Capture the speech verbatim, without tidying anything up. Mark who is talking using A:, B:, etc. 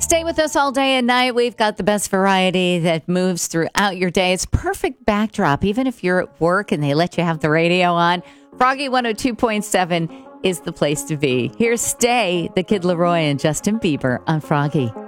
A: Stay with us all day and night. We've got the best variety that moves throughout your day. It's perfect backdrop, even if you're at work and they let you have the radio on. Froggy one oh two point seven is the place to be. Here's Stay, the Kid Laroi and Justin Bieber on Froggy.